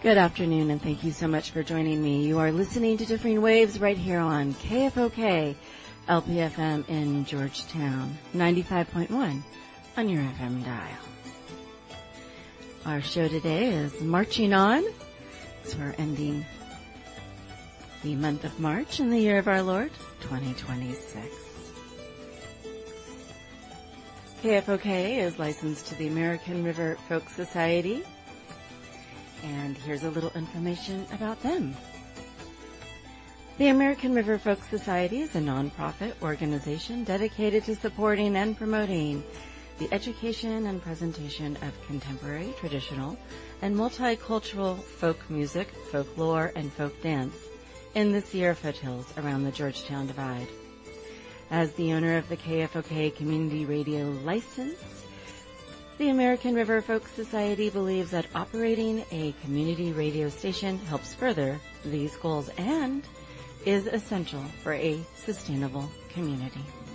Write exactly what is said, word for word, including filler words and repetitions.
Good afternoon, and thank you so much for joining me. You are listening to Differing Waves right here on K F O K, L P F M in Georgetown, ninety-five point one on your F M dial. Our show today is Marching On, so we're ending the month of March in the year of our Lord, twenty twenty-six. K F O K is licensed to the American River Folk Society, and here's a little information about them. The American River Folk Society is a nonprofit organization dedicated to supporting and promoting the education and presentation of contemporary, traditional, and multicultural folk music, folklore, and folk dance in the Sierra foothills around the Georgetown Divide. As the owner of the K F O K Community Radio license, the American River Folk Society believes that operating a community radio station helps further these goals and is essential for a sustainable community.